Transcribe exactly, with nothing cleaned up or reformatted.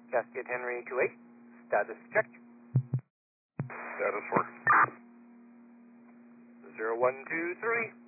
Cascade Henry two eight, status check. Status work. zero one two three.